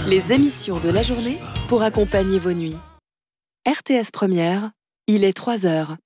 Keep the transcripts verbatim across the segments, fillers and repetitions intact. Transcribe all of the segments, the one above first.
Les émissions de la journée pour accompagner vos nuits. R T S Première, il est trois heures.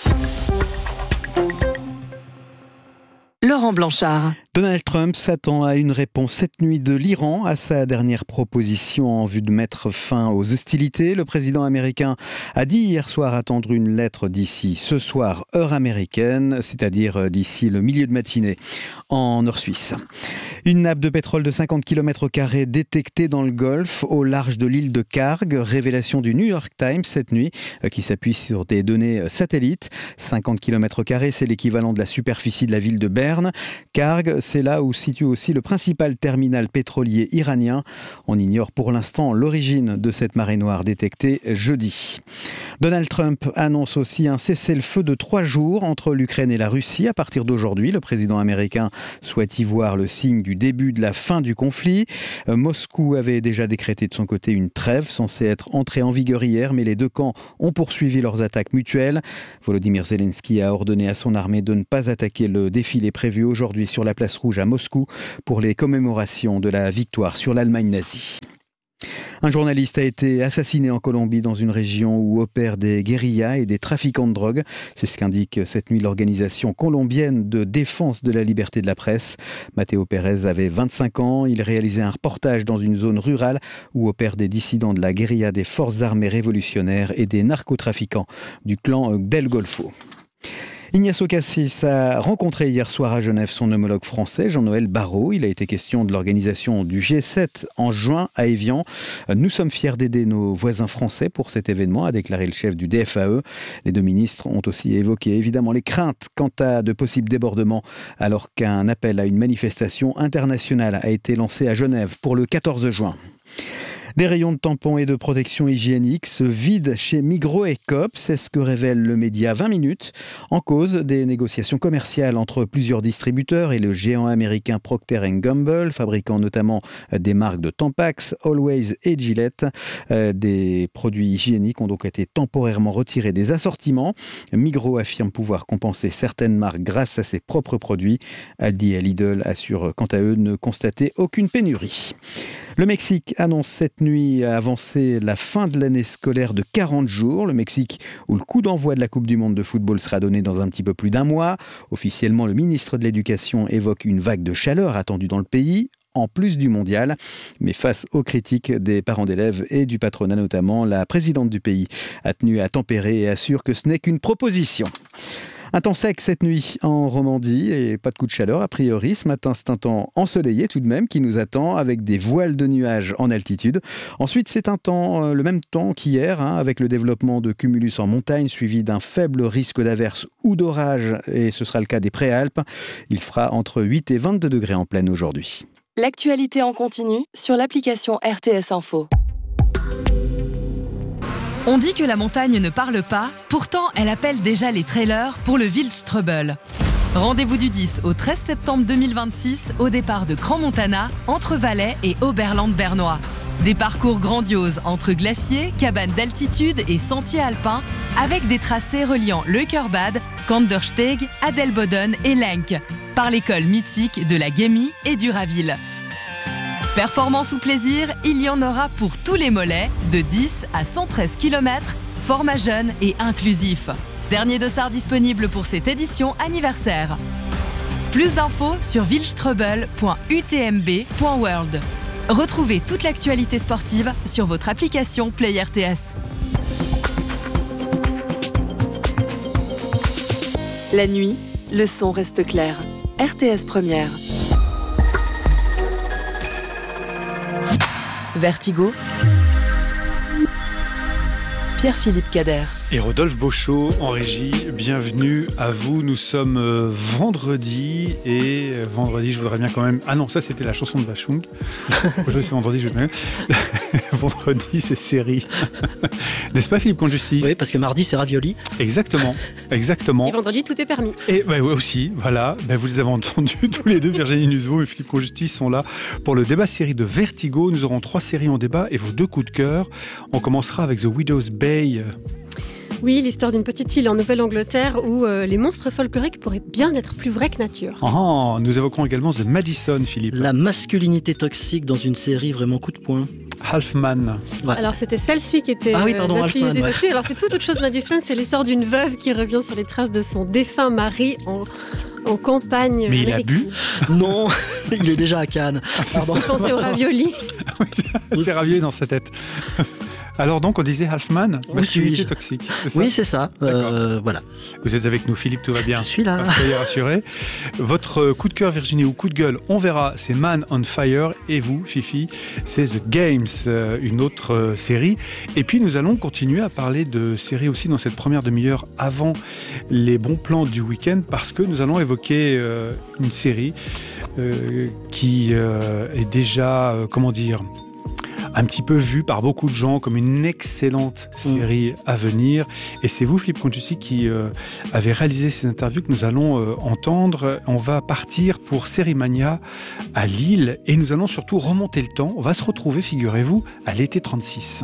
Laurent Blanchard. Donald Trump s'attend à une réponse cette nuit de l'Iran à sa dernière proposition en vue de mettre fin aux hostilités. Le président américain a dit hier soir attendre une lettre d'ici ce soir, heure américaine, c'est-à-dire d'ici le milieu de matinée en heure suisse. Une nappe de pétrole de cinquante kilomètres carrés détectée dans le Golfe au large de l'île de Kharg. Révélation du New York Times cette nuit qui s'appuie sur des données satellites. cinquante kilomètres carrés, c'est l'équivalent de la superficie de la ville de Berne. Kharg, c'est là où se situe aussi le principal terminal pétrolier iranien. On ignore pour l'instant l'origine de cette marée noire détectée jeudi. Donald Trump annonce aussi un cessez-le-feu de trois jours entre l'Ukraine et la Russie. À partir d'aujourd'hui, le président américain souhaite y voir le signe du début de la fin du conflit. Moscou avait déjà décrété de son côté une trêve censée être entrée en vigueur hier, mais les deux camps ont poursuivi leurs attaques mutuelles. Volodymyr Zelensky a ordonné à son armée de ne pas attaquer le défilé prévu aujourd'hui sur la place rouge à Moscou pour les commémorations de la victoire sur l'Allemagne nazie. Un journaliste a été assassiné en Colombie dans une région où opèrent des guérillas et des trafiquants de drogue. C'est ce qu'indique cette nuit l'organisation colombienne de défense de la liberté de la presse. Mateo Pérez avait vingt-cinq ans. Il réalisait un reportage dans une zone rurale où opèrent des dissidents de la guérilla des forces armées révolutionnaires et des narcotrafiquants du clan del Golfo. Ignacio Cassis a rencontré hier soir à Genève son homologue français, Jean-Noël Barrot. Il a été question de l'organisation du G sept en juin à Évian. Nous sommes fiers d'aider nos voisins français pour cet événement, a déclaré le chef du D F A E. Les deux ministres ont aussi évoqué évidemment les craintes quant à de possibles débordements alors qu'un appel à une manifestation internationale a été lancé à Genève pour le quatorze juin. Des rayons de tampons et de protection hygiénique se vident chez Migros et Coop, c'est ce que révèle le média vingt minutes. En cause, des négociations commerciales entre plusieurs distributeurs et le géant américain Procter and Gamble, fabriquant notamment des marques de Tampax, Always et Gillette. Euh, des produits hygiéniques ont donc été temporairement retirés des assortiments. Migros affirme pouvoir compenser certaines marques grâce à ses propres produits. Aldi et Lidl assurent quant à eux ne constater aucune pénurie. Le Mexique annonce cette nuit avancer la fin de l'année scolaire de quarante jours. Le Mexique, où le coup d'envoi de la Coupe du Monde de football sera donné dans un petit peu plus d'un mois. Officiellement, le ministre de l'Éducation évoque une vague de chaleur attendue dans le pays, en plus du mondial. Mais face aux critiques des parents d'élèves et du patronat notamment, la présidente du pays a tenu à tempérer et assure que ce n'est qu'une proposition. Un temps sec cette nuit en Romandie et pas de coup de chaleur a priori. Ce matin, c'est un temps ensoleillé tout de même qui nous attend avec des voiles de nuages en altitude. Ensuite, c'est un temps, euh, le même temps qu'hier, hein, avec le développement de cumulus en montagne suivi d'un faible risque d'averse ou d'orage, et ce sera le cas des Préalpes. Il fera entre huit et vingt-deux degrés en pleine aujourd'hui. L'actualité en continu sur l'application R T S Info. On dit que la montagne ne parle pas, pourtant elle appelle déjà les trailers pour le Wildstrubel. Rendez-vous du dix au treize septembre deux mille vingt-six au départ de Crans-Montana, entre Valais et Oberland-Bernois. Des parcours grandioses entre glaciers, cabanes d'altitude et sentiers alpins, avec des tracés reliant Leukerbad, Kandersteg, Adelboden et Lenk, par l'école mythique de la Gemmi et du Raville. Performance ou plaisir, il y en aura pour tous les mollets, de dix à cent treize kilomètres, format jeune et inclusif. Dernier dossard disponible pour cette édition anniversaire. Plus d'infos sur wildstrubel point u t m b point world. Retrouvez toute l'actualité sportive sur votre application Play R T S. La nuit, le son reste clair. R T S Première. Vertigo, Pierre-Philippe Cader. Et Rodolphe Beauchot en régie, bienvenue à vous. Nous sommes euh, vendredi et euh, vendredi, je voudrais bien quand même... Ah non, ça c'était la chanson de Bachung. Aujourd'hui c'est vendredi, je vais même... Vendredi c'est série. N'est-ce pas Philippe Conjusti ? Oui, parce que mardi c'est ravioli. Exactement, exactement. Et vendredi tout est permis. Et bah, oui aussi, voilà. Bah, vous les avez entendus tous les deux, Virginie Nuzvo et Philippe Conjusti sont là pour le débat série de Vertigo. Nous aurons trois séries en débat et vos deux coups de cœur. On commencera avec The Widow's Bay. Oui, l'histoire d'une petite île en Nouvelle-Angleterre où euh, les monstres folkloriques pourraient bien être plus vrais que nature. Oh, nous évoquerons également The Madison, Philippe. La masculinité toxique dans une série vraiment coup de poing. Halfman. Ouais. Alors c'était celle-ci qui était ah oui, pardon, euh, Halfman, ouais. toxique. Alors c'est toute autre chose, Madison. C'est l'histoire d'une veuve qui revient sur les traces de son défunt mari en, en campagne. Mais il a bu ? Non, il est déjà à Cannes. Pardon. Il pensait aux raviolis. C'est ravioli dans sa tête. Alors donc, on disait Halfman, masculinité oui, toxique, c'est ça ? Oui, c'est ça. Euh, voilà. Vous êtes avec nous, Philippe, tout va bien ? Je suis là. Soyez rassurés. Votre coup de cœur, Virginie, ou coup de gueule, on verra, c'est Man on Fire. Et vous, Fifi, c'est The Games, une autre série. Et puis, nous allons continuer à parler de séries aussi dans cette première demi-heure avant les bons plans du week-end, parce que nous allons évoquer euh, une série euh, qui euh, est déjà, euh, comment dire... un petit peu vu par beaucoup de gens comme une excellente série mmh. à venir. Et c'est vous, Philippe Congiussi, qui euh, avez réalisé ces interviews que nous allons euh, entendre. On va partir pour Sérimania à Lille et nous allons surtout remonter le temps. On va se retrouver, figurez-vous, à l'été trente-six.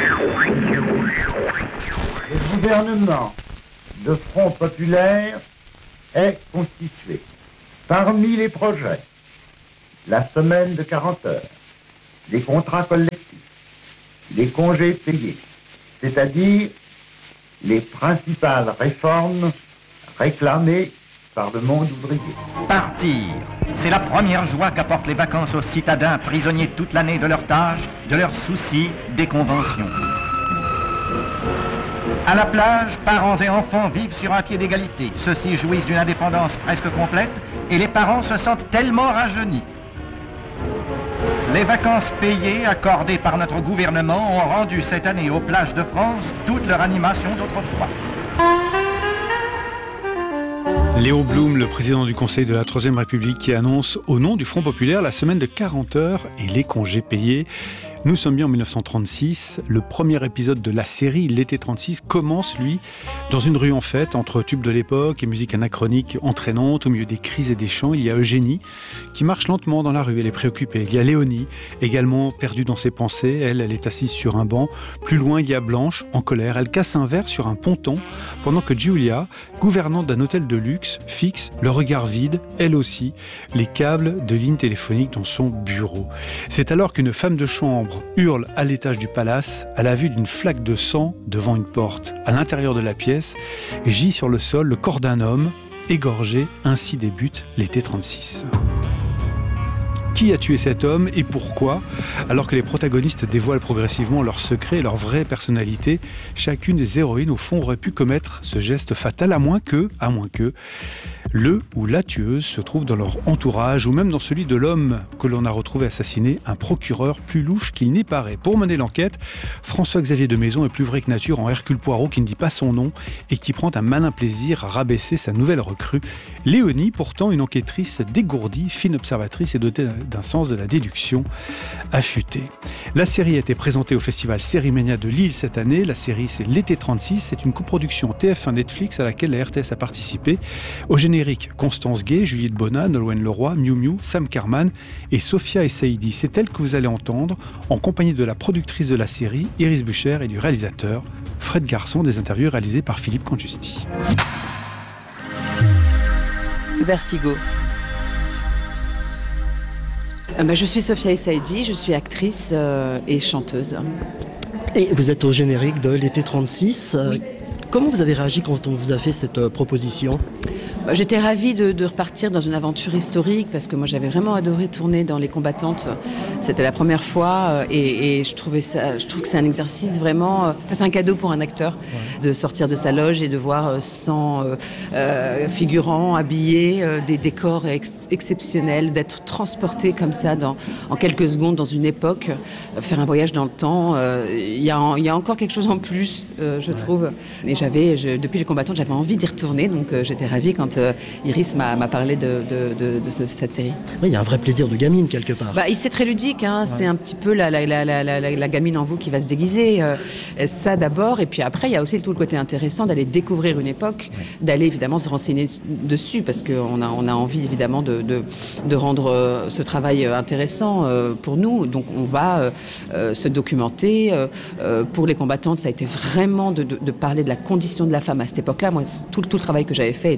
Le gouvernement de Front Populaire est constitué. Parmi les projets, la semaine de quarante heures, les contrats collectifs, les congés payés, c'est-à-dire les principales réformes réclamées par le monde ouvrier. Partir, c'est la première joie qu'apportent les vacances aux citadins prisonniers toute l'année de leurs tâches, de leurs soucis, des conventions. À la plage, parents et enfants vivent sur un pied d'égalité. Ceux-ci jouissent d'une indépendance presque complète et les parents se sentent tellement rajeunis. Les vacances payées accordées par notre gouvernement ont rendu cette année aux plages de France toute leur animation d'autrefois. Léo Blum, le président du Conseil de la Troisième République, qui annonce au nom du Front Populaire la semaine de quarante heures et les congés payés. Nous sommes bien en dix-neuf cent trente-six. Le premier épisode de la série, l'été trente-six, commence, lui, dans une rue en fête, entre tubes de l'époque et musique anachronique entraînante. Au milieu des cris et des chants, il y a Eugénie qui marche lentement dans la rue, elle est préoccupée. Il y a Léonie, également perdue dans ses pensées. Elle, elle est assise sur un banc. Plus loin, il y a Blanche, en colère. Elle casse un verre sur un ponton, pendant que Julia, gouvernante d'un hôtel de luxe, fixe, le regard vide, elle aussi, les câbles de ligne téléphonique dans son bureau. C'est alors qu'une femme de chambre hurle à l'étage du palace à la vue d'une flaque de sang devant une porte. À l'intérieur de la pièce, gît sur le sol le corps d'un homme égorgé. Ainsi débute l'été trente-six. Qui a tué cet homme et pourquoi ? Alors que les protagonistes dévoilent progressivement leurs secrets et leur vraie personnalité, chacune des héroïnes, au fond, aurait pu commettre ce geste fatal, à moins que, à moins que, le ou la tueuse se trouve dans leur entourage ou même dans celui de l'homme que l'on a retrouvé assassiné, un procureur plus louche qu'il n'y paraît. Pour mener l'enquête, François-Xavier de Maison est plus vrai que nature en Hercule Poirot qui ne dit pas son nom et qui prend un malin plaisir à rabaisser sa nouvelle recrue. Léonie, pourtant une enquêtrice dégourdie, fine observatrice et dotée d'un sens de la déduction affûté. La série a été présentée au festival Sérimania de Lille cette année. La série, c'est l'été trente-six. C'est une coproduction T F un Netflix à laquelle la R T S a participé. Au générique, Constance Gay, Juliette Bonnat, Nolwenn Leroy, Miu Miu, Sam Carman et Sophia Essaidi. C'est elle que vous allez entendre en compagnie de la productrice de la série, Iris Bucher, et du réalisateur, Fred Garçon, des interviews réalisées par Philippe Congiusti. Vertigo. Euh, bah, je suis Sophia Essaidi, je suis actrice euh, et chanteuse. Et vous êtes au générique de l'été trente-six. Oui. Comment vous avez réagi quand on vous a fait cette euh, proposition ? Bah, j'étais ravie de, de repartir dans une aventure historique parce que moi j'avais vraiment adoré tourner dans Les Combattantes. C'était la première fois euh, et, et je, trouvais ça, je trouve que c'est un exercice vraiment... Euh, c'est un cadeau pour un acteur ouais. de sortir de sa loge et de voir euh, cent euh, euh, figurants habillés, euh, des décors ex- exceptionnels, d'être transporté comme ça dans, en quelques secondes dans une époque, euh, faire un voyage dans le temps. Il euh, y, y a encore quelque chose en plus, euh, je ouais. trouve. Et j'avais, je, depuis Les Combattantes, j'avais envie d'y retourner, donc euh, j'étais ravie quand euh, Iris m'a, m'a parlé de, de, de, de ce, cette série. Oui, il y a un vrai plaisir de gamine quelque part. Bah, c'est très ludique, hein, ouais. c'est un petit peu la, la, la, la, la, la gamine en vous qui va se déguiser. Euh, ça d'abord, et puis après, il y a aussi tout le côté intéressant d'aller découvrir une époque, ouais. d'aller évidemment se renseigner dessus, parce qu'on a, on a envie évidemment de, de, de rendre euh, ce travail intéressant euh, pour nous. Donc on va euh, se documenter. Euh, pour Les Combattantes, ça a été vraiment de, de, de parler de la condition de la femme à cette époque-là. Moi, tout, tout le travail que j'avais fait était de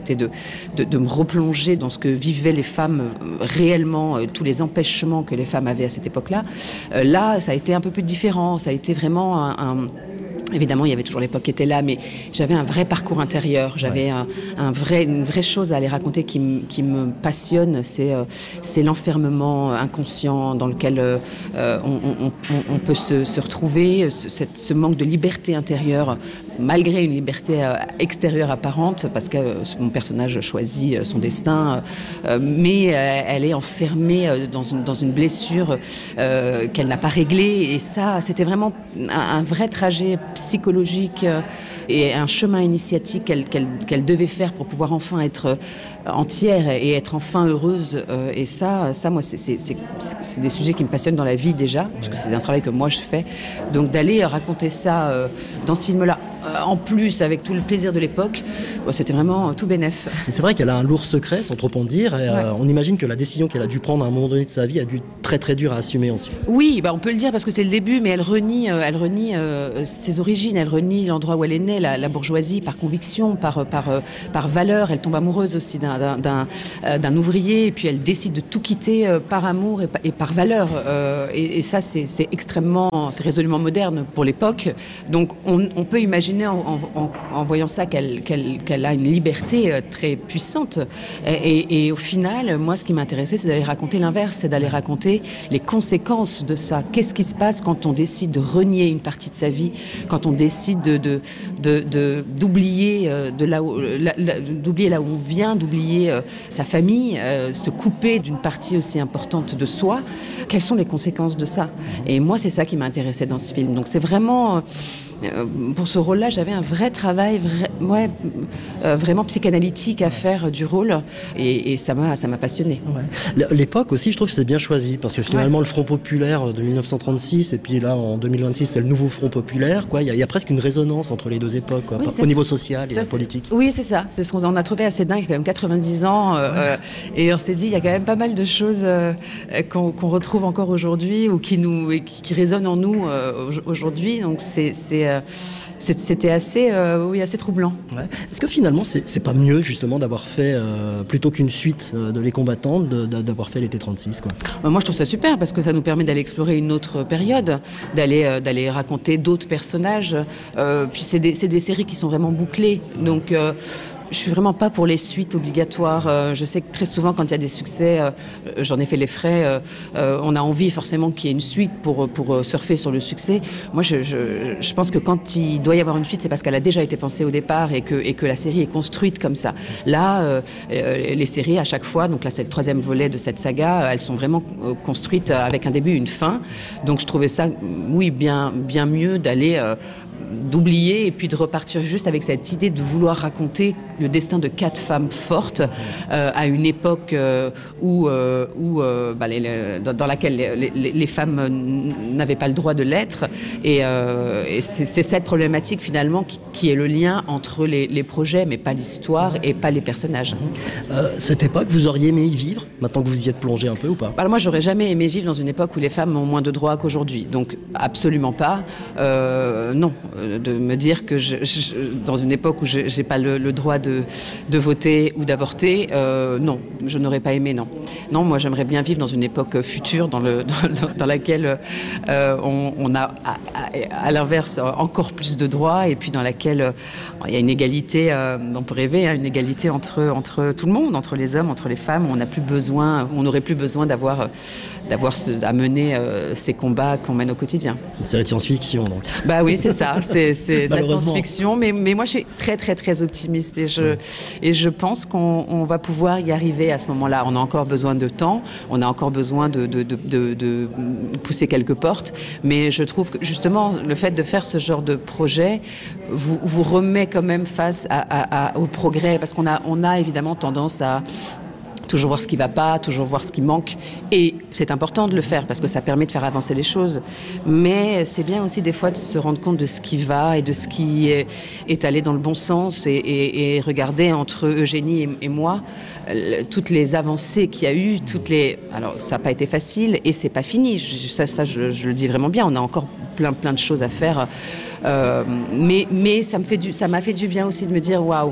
de, de me replonger dans ce que vivaient les femmes réellement, euh, tous les empêchements que les femmes avaient à cette époque-là. Euh, là, ça a été un peu plus différent. Ça a été vraiment un... un Évidemment, il y avait toujours l'époque qui était là, mais j'avais un vrai parcours intérieur. J'avais ouais. un, un vrai, une vraie chose à aller raconter qui, m- qui me passionne. C'est, euh, c'est l'enfermement inconscient dans lequel euh, on, on, on, on peut se, se retrouver, ce, cette, ce manque de liberté intérieure, malgré une liberté euh, extérieure apparente, parce que euh, mon personnage choisit euh, son destin, euh, mais euh, elle est enfermée euh, dans, une, dans une blessure euh, qu'elle n'a pas réglée. Et ça, c'était vraiment un, un vrai trajet psychologique et un chemin initiatique qu'elle, qu'elle, qu'elle devait faire pour pouvoir enfin être entière et être enfin heureuse. Et ça, ça moi, c'est, c'est, c'est, c'est des sujets qui me passionnent dans la vie déjà, parce que c'est un travail que moi je fais. Donc d'aller raconter ça dans ce film-là, en plus avec tout le plaisir de l'époque, c'était vraiment tout bénef. Et c'est vrai qu'elle a un lourd secret, sans trop en dire. Et, ouais. euh, on imagine que la décision qu'elle a dû prendre à un moment donné de sa vie a dû être très très dure à assumer ensuite. Oui, bah on peut le dire parce que c'est le début, mais elle renie, euh, elle renie euh, ses origines, elle renie l'endroit où elle est née, la, la bourgeoisie, par conviction, par, par, euh, par valeur. Elle tombe amoureuse aussi d'un, d'un, d'un, euh, d'un ouvrier, et puis elle décide de tout quitter euh, par amour et, et par valeur. Euh, et, et ça, c'est, c'est extrêmement, c'est résolument moderne pour l'époque. Donc on, on peut imaginer En, en, en voyant ça qu'elle, qu'elle, qu'elle a une liberté très puissante. Et, et, et au final, moi, ce qui m'intéressait, c'est d'aller raconter l'inverse, c'est d'aller raconter les conséquences de ça. Qu'est-ce qui se passe quand on décide de renier une partie de sa vie, quand on décide de, de, de, de, d'oublier, de là où, la, la, d'oublier là où on vient, d'oublier euh, sa famille, euh, se couper d'une partie aussi importante de soi. Quelles sont les conséquences de ça ? Et moi, c'est ça qui m'intéressait dans ce film. Donc c'est vraiment... Euh, pour ce rôle-là, j'avais un vrai travail, vrai, ouais, euh, vraiment psychanalytique à faire du rôle, et, et ça m'a, ça m'a passionnée. Ouais. L'époque aussi, je trouve que c'est bien choisi, parce que finalement, ouais. le Front populaire de dix-neuf cent trente-six, et puis là, en deux mille vingt-six, c'est le nouveau Front populaire. Quoi. Il y a, il y a presque une résonance entre les deux époques, quoi, oui, au niveau social et ça, politique. Oui, c'est ça. C'est ce qu'on a trouvé assez dingue. Il y a quand même quatre-vingt-dix ans, euh, ouais. euh, et on s'est dit, il y a quand même pas mal de choses euh, qu'on, qu'on retrouve encore aujourd'hui, ou qui nous, qui, qui résonnent en nous euh, aujourd'hui. Donc c'est, c'est c'était assez, euh, oui, assez troublant. Ouais. Est-ce que finalement, c'est, c'est pas mieux justement d'avoir fait, euh, plutôt qu'une suite euh, de Les Combattantes, de, de, d'avoir fait l'été trente-six, quoi ? Bah, moi, je trouve ça super parce que ça nous permet d'aller explorer une autre période, d'aller, euh, d'aller raconter d'autres personnages. Euh, puis c'est des, c'est des séries qui sont vraiment bouclées, donc. Euh, Je suis vraiment pas pour les suites obligatoires. Euh, je sais que très souvent, quand il y a des succès, euh, j'en ai fait les frais, euh, euh, on a envie forcément qu'il y ait une suite pour, pour surfer sur le succès. Moi, je, je, je pense que quand il doit y avoir une suite, c'est parce qu'elle a déjà été pensée au départ et que, et que la série est construite comme ça. Là, euh, les séries, à chaque fois, donc là, c'est le troisième volet de cette saga, elles sont vraiment construites avec un début et une fin. Donc, je trouvais ça, oui, bien, bien mieux d'aller... Euh, d'oublier et puis de repartir juste avec cette idée de vouloir raconter le destin de quatre femmes fortes euh, à une époque euh, où, euh, où euh, bah, les, les, dans, dans laquelle les, les, les femmes n'avaient pas le droit de l'être et, euh, et c'est, c'est cette problématique finalement qui, qui est le lien entre les, les projets mais pas l'histoire et pas les personnages. Euh, cette époque, vous auriez aimé y vivre maintenant que vous y êtes plongé un peu ou pas ? Alors moi, j'aurais jamais aimé vivre dans une époque où les femmes ont moins de droits qu'aujourd'hui, donc absolument pas. Euh, non. De me dire que je, je, dans une époque où je n'ai pas le, le droit de, de voter ou d'avorter, euh, non, je n'aurais pas aimé, non. Non, moi j'aimerais bien vivre dans une époque future dans, le, dans, dans laquelle euh, on, on a à, à, à l'inverse encore plus de droits et puis dans laquelle euh, il y a une égalité, euh, on peut rêver, hein, une égalité entre, entre tout le monde, entre les hommes, entre les femmes. On n'a plus besoin, on n'aurait plus besoin d'avoir, d'avoir ce, à mener euh, ces combats qu'on mène au quotidien. Une série de science-fiction donc. Bah oui, c'est ça. C'est, c'est de la science-fiction, mais, mais moi je suis très très très optimiste et je, et je pense qu'on on va pouvoir y arriver à ce moment-là. On a encore besoin de temps, on a encore besoin de, de, de, de, de pousser quelques portes, mais je trouve que justement le fait de faire ce genre de projet vous, vous remet quand même face à, à, à, au progrès, parce qu'on a, on a évidemment tendance à toujours voir ce qui ne va pas, toujours voir ce qui manque. Et c'est important de le faire parce que ça permet de faire avancer les choses. Mais c'est bien aussi des fois de se rendre compte de ce qui va et de ce qui est, est allé dans le bon sens et, et, et regarder entre Eugénie et, et moi le, toutes les avancées qu'il y a eu, toutes les... Alors ça n'a pas été facile et c'est pas fini. Je, ça, ça je, je le dis vraiment bien. On a encore plein, plein de choses à faire. Euh, mais mais ça, me fait du, ça m'a fait du bien aussi de me dire waouh,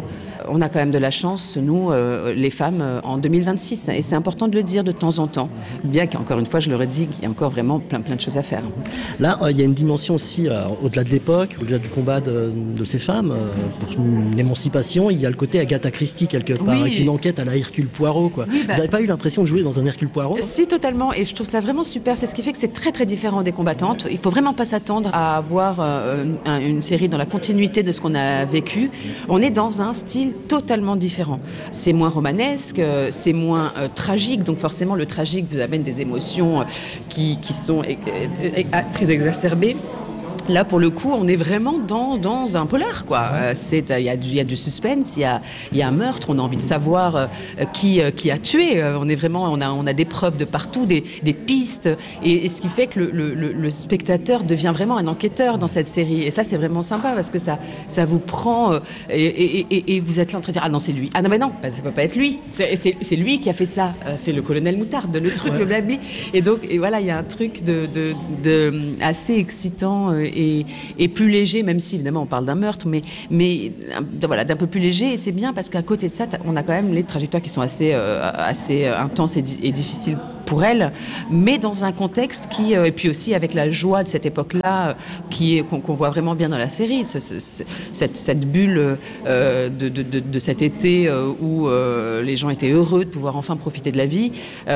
on a quand même de la chance, nous, euh, les femmes, euh, en deux mille vingt-six. Et c'est important de le dire de temps en temps. Bien qu'encore une fois, je leur ai dit qu'il y a encore vraiment plein, plein de choses à faire. Là, euh, il y a une dimension aussi, euh, au-delà de l'époque, au-delà du combat de, de ces femmes, euh, pour une émancipation, il y a le côté Agatha Christie, quelque part, Oui. avec une enquête à la Hercule Poirot, quoi. Oui, bah... Vous n'avez pas eu l'impression de jouer dans un Hercule Poirot? Si, totalement. Et je trouve ça vraiment super. C'est ce qui fait que c'est très, très différent des combattantes. Il ne faut vraiment pas s'attendre à avoir euh, une, une série dans la continuité de ce qu'on a vécu. On est dans un style totalement différent. C'est moins romanesque, c'est moins euh, tragique. Donc forcément, le tragique vous amène des émotions euh, qui, qui sont euh, euh, euh, très exacerbées. Là, pour le coup, on est vraiment dans, dans un polar, quoi. Euh, c'est, il y a du, il y a du suspense, il y a, il y a un meurtre, on a envie de savoir euh, qui, euh, qui a tué. Euh, on est vraiment, on a, on a des preuves de partout, des, des pistes, et, et ce qui fait que le, le, le spectateur devient vraiment un enquêteur dans cette série. Et ça, c'est vraiment sympa parce que ça, ça vous prend euh, et, et, et, et vous êtes là en train de dire ah non, c'est lui. Ah non, mais non, bah, ça peut pas être lui. C'est, c'est, c'est lui qui a fait ça. Euh, c'est le colonel Moutarde, le truc, ouais. Le blabli. Et donc, et voilà, il y a un truc de, de, de assez excitant. Euh, Et, et plus léger, même si évidemment on parle d'un meurtre, mais, mais voilà, d'un peu plus léger. Et c'est bien parce qu'à côté de ça, on a quand même les trajectoires qui sont assez, euh, assez intenses et, et difficiles pour elles, mais dans un contexte qui, euh, et puis aussi avec la joie de cette époque-là, qui est, qu'on, qu'on voit vraiment bien dans la série, ce, ce, ce, cette, cette bulle euh, de, de, de, de cet été euh, où euh, les gens étaient heureux de pouvoir enfin profiter de la vie.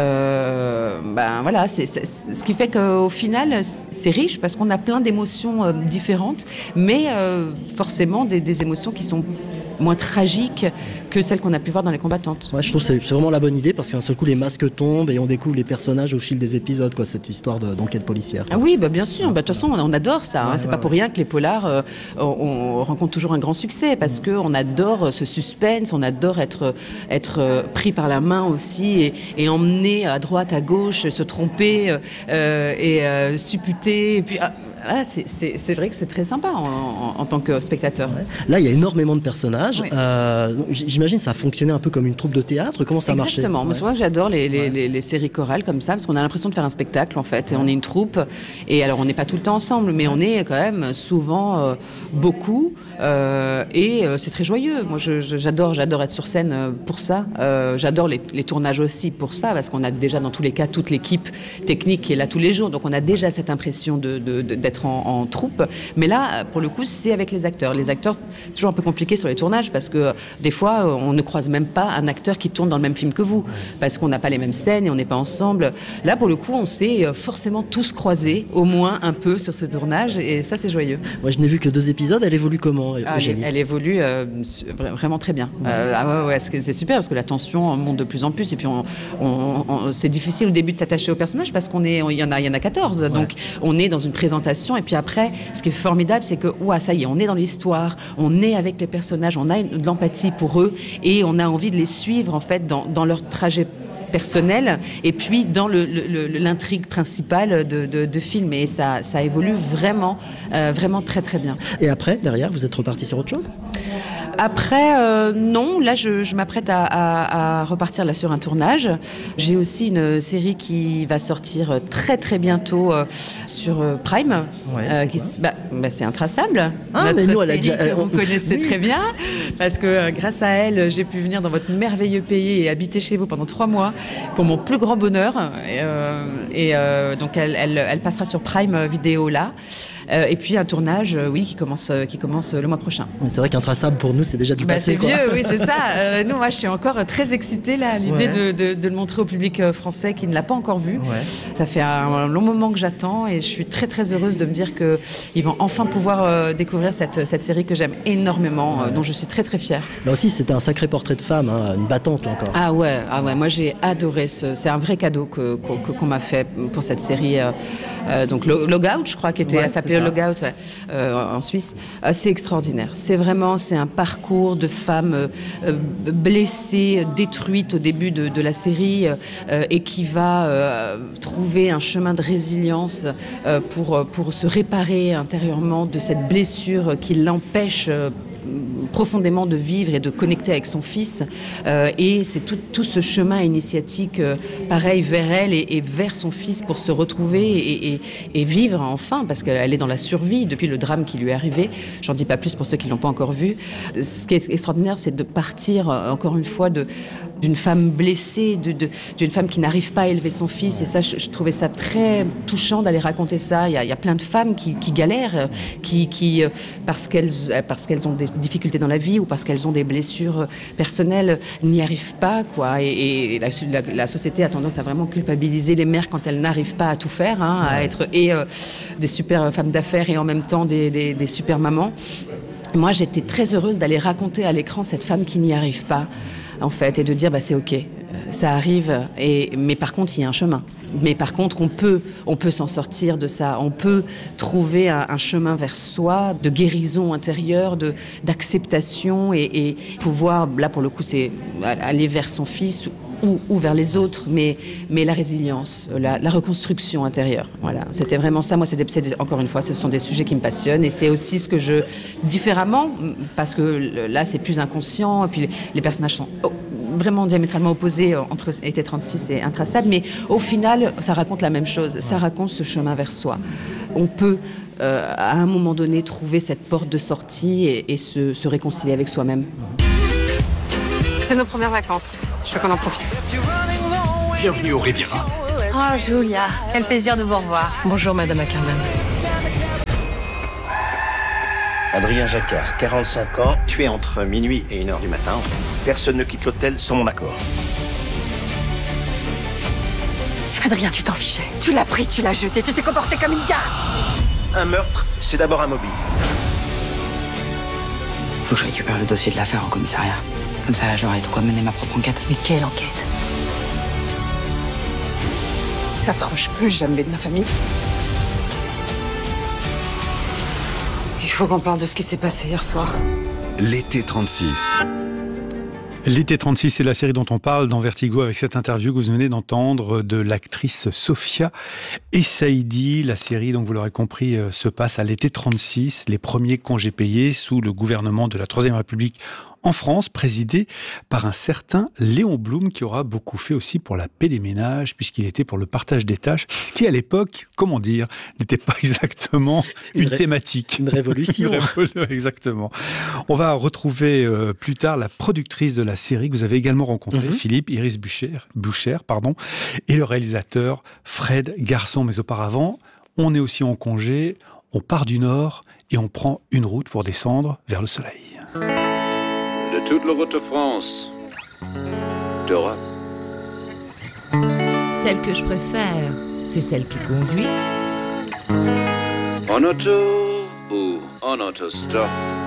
Euh, ben voilà, c'est, c'est, ce qui fait qu'au final, c'est riche parce qu'on a plein d'émotions euh, différentes, mais euh, forcément des, des émotions qui sont moins tragiques que celles qu'on a pu voir dans les combattantes. Ouais, je trouve que c'est, c'est vraiment la bonne idée parce qu'un seul coup les masques tombent et on découvre les personnages au fil des épisodes, quoi, cette histoire de, d'enquête policière. Ah oui, bah bien sûr. Bah, de toute façon, on, on adore ça. Hein. Ouais, c'est ouais, pas ouais. pour rien que les polars, euh, on, on rencontre toujours un grand succès parce mmh. qu'on adore ce suspense, on adore être, être pris par la main aussi et, et emmené à droite, à gauche, se tromper euh, et euh, supputer. Et puis, ah, ah, c'est, c'est, c'est vrai que c'est très sympa en, en, en tant que spectateur. Ouais. Là, il y a énormément de personnages. Ouais. Euh, j'imagine que ça a fonctionné un peu comme une troupe de théâtre. Comment ça marchait? Exactement. Ouais. C'est pour ça que j'adore les, les, ouais. les, les séries chorales comme ça, parce qu'on a l'impression de faire un spectacle, en fait. Et on est une troupe. Et alors, on n'est pas tout le temps ensemble, mais on est quand même souvent euh, beaucoup. Euh, et euh, c'est très joyeux. Moi, je, je, j'adore, j'adore être sur scène pour ça. Euh, j'adore les, les tournages aussi pour ça, parce qu'on a déjà, dans tous les cas, toute l'équipe technique qui est là tous les jours. Donc, on a déjà cette impression de, de, de, d'être en, en troupe. Mais là, pour le coup, c'est avec les acteurs. Les acteurs, c'est toujours un peu compliqué sur les tournages, parce que des fois, on ne croise même pas un acteur qui tourne dans le même film que vous, parce qu'on n'a pas les mêmes scènes et on n'est pas ensemble. Là, pour le coup, on s'est forcément tous croisés, au moins un peu sur ce tournage, et ça, c'est joyeux. Moi, je n'ai vu que deux épisodes. Elle évolue comment, ah, elle, elle évolue euh, vraiment très bien. Ouais. Euh, ah ouais, ouais, c'est super, parce que la tension monte de plus en plus, et puis on, on, on, c'est difficile au début de s'attacher au personnage, parce qu'on est, il y en a, il y en a quatorze, ouais. Donc on est dans une présentation, et puis après, ce qui est formidable, c'est que, ouah, ça y est, on est dans l'histoire, on est avec les personnages, on a une, de l'empathie pour eux, et on a envie de les suivre, en fait, dans, dans leur trajet personnel et puis dans le, le, l'intrigue principale de, de, de film, et ça, ça évolue vraiment, euh, vraiment très très bien. Et après, derrière, vous êtes reparti sur autre chose ? Après, euh, non. Là, je, je m'apprête à, à, à repartir là sur un tournage. J'ai aussi une série qui va sortir très très bientôt euh, sur euh, Prime. Ouais, euh, qui, bah, bah, c'est Intraçable. Ah, notre mais nous, série elle a déjà, elle, que vous on... connaissez oui. très bien, parce que euh, grâce à elle, j'ai pu venir dans votre merveilleux pays et habiter chez vous pendant trois mois pour mon plus grand bonheur. Et, euh, et euh, donc, elle, elle, elle passera sur Prime Vidéo là. Euh, et puis un tournage, euh, oui, qui commence, euh, qui commence le mois prochain. C'est vrai qu'Intraçable, pour nous, c'est déjà du bah, passé. C'est quoi. vieux, oui, c'est ça. Euh, nous, moi, je suis encore très excitée là, à l'idée ouais. de, de, de le montrer au public français qui ne l'a pas encore vu. Ouais. Ça fait un long moment que j'attends, et je suis très très heureuse de me dire qu'ils vont enfin pouvoir euh, découvrir cette, cette série que j'aime énormément, ouais. euh, dont je suis très très fière. Là aussi, c'était un sacré portrait de femme, hein, une battante là encore. Ah ouais, ah ouais, moi j'ai adoré ce. C'est un vrai cadeau que, que, qu'on m'a fait pour cette série. Euh, euh, donc Logout, je crois, qui était, ouais, ça s'appelait Logout. Ouais. Euh, en Suisse, euh, c'est extraordinaire. C'est vraiment, c'est un parcours de femmes euh, blessées, détruites au début de, de la série, euh, et qui va euh, trouver un chemin de résilience euh, pour, pour se réparer intérieurement de cette blessure qui l'empêche euh, profondément de vivre et de connecter avec son fils. Euh, et c'est tout, tout ce chemin initiatique, euh, pareil, vers elle et, et vers son fils pour se retrouver et, et, et vivre enfin, parce qu'elle est dans la survie depuis le drame qui lui est arrivé. J'en dis pas plus pour ceux qui l'ont pas encore vu. Ce qui est extraordinaire, c'est de partir, encore une fois, de, d'une femme blessée, de, de, d'une femme qui n'arrive pas à élever son fils. Et ça, je, je trouvais ça très touchant d'aller raconter ça. Il y a, il y a plein de femmes qui, qui galèrent, qui, qui, parce qu'elles, parce qu'elles ont des difficultés dans la vie ou parce qu'elles ont des blessures personnelles, n'y arrivent pas, quoi. Et, et la, la, la société a tendance à vraiment culpabiliser les mères quand elles n'arrivent pas à tout faire, hein, à être et euh, des super femmes d'affaires et en même temps des, des, des super mamans. Moi, j'étais très heureuse d'aller raconter à l'écran cette femme qui n'y arrive pas, en fait, et de dire, bah, c'est OK, ça arrive, et, mais par contre, il y a un chemin. Mais par contre, on peut, on peut s'en sortir de ça. On peut trouver un, un chemin vers soi, de guérison intérieure, de, d'acceptation, et, et pouvoir, là, pour le coup, c'est aller vers son fils ou, ou vers les autres, mais, mais la résilience, la, la reconstruction intérieure. Voilà, c'était vraiment ça. Moi, c'était, c'était, encore une fois, ce sont des sujets qui me passionnent, et c'est aussi ce que je... différemment, parce que là, c'est plus inconscient, et puis les, les personnages sont... Oh, vraiment diamétralement opposés entre E T trente-six et Intraçable, mais au final, ça raconte la même chose. Ça raconte ce chemin vers soi. On peut, euh, à un moment donné, trouver cette porte de sortie et, et se, se réconcilier avec soi-même. C'est nos premières vacances. Je veux qu'on en profite. Bienvenue au Riviera. Oh, Julia, quel plaisir de vous revoir. Bonjour, Madame Ackerman. Adrien Jacquard, quarante-cinq ans, tué entre minuit et une heure du matin. Personne ne quitte l'hôtel sans mon accord. Adrien, tu t'en fichais. Tu l'as pris, tu l'as jeté, tu t'es comporté comme une garce. Un meurtre, c'est d'abord un mobile. Faut que je récupère le dossier de l'affaire au commissariat. Comme ça, j'aurai de quoi mener ma propre enquête. Mais quelle enquête? T'approches plus jamais de ma famille. Il faut qu'on parle de ce qui s'est passé hier soir. L'été trente-six. L'été trente-six, c'est la série dont on parle dans Vertigo avec cette interview que vous venez d'entendre de l'actrice Sophia Essaidi. La série, donc vous l'aurez compris, se passe à l'été trente-six, les premiers congés payés sous le gouvernement de la Troisième République en France, présidé par un certain Léon Blum, qui aura beaucoup fait aussi pour la paix des ménages, puisqu'il était pour le partage des tâches, ce qui à l'époque, comment dire, n'était pas exactement une, une ré- thématique. Une révolution. Une révolution, exactement. On va retrouver euh, plus tard la productrice de la série que vous avez également rencontrée, mm-hmm. Philippe, Iris Boucher, Boucher, pardon, et le réalisateur Fred Garçon. Mais auparavant, on est aussi en congé, on part du nord et on prend une route pour descendre vers le soleil. De toute la route de France, d'Europe. Celle que je préfère, c'est celle qui conduit. En auto ou en autostop.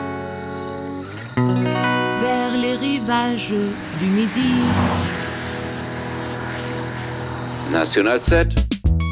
Vers les rivages du Midi. National sept.